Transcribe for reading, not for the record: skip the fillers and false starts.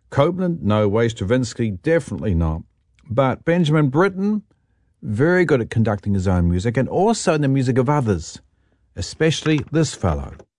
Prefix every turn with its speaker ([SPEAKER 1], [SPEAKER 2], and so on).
[SPEAKER 1] Copeland, no way. Stravinsky, definitely not. But Benjamin Britten, very good at conducting his own music and also the music of others, especially this fellow.